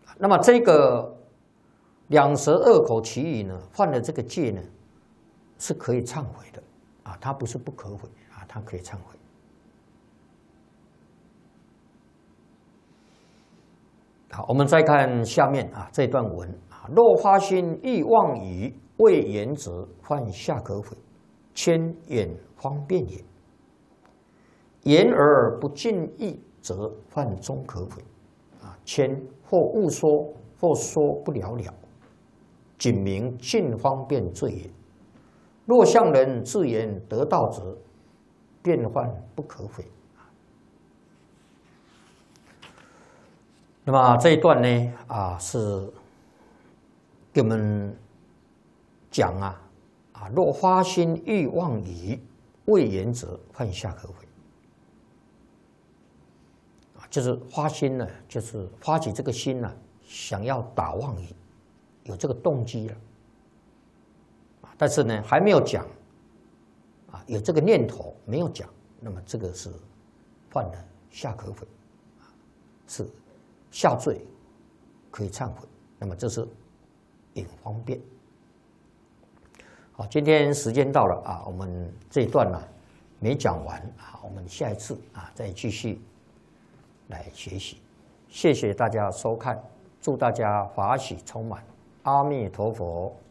那么这个两舌恶口绮语呢，犯了这个戒呢，是可以忏悔的啊，它不是不可悔啊，它可以忏悔。好，我们再看下面啊这段文啊，若发心欲妄语，未言者，犯下可悔，谦远方便也。言而不尽意则，犯中可悔。啊，谦或误说，或说不了了，仅明尽方便罪也。若向人自言得道者，便犯不可悔。那么这一段呢，是给我们讲若发心欲妄语，未言者，犯下可悔。就是发心呢，就是发起这个心呢，想要打妄语，有这个动机了，但是呢还没有讲，有这个念头没有讲，那么这个是犯了下可悔，是下罪，可以忏悔。那么这是引方便。好，今天时间到了我们这一段呢没讲完我们下一次再继续来学习。谢谢大家收看，祝大家法喜充满，阿弥陀佛。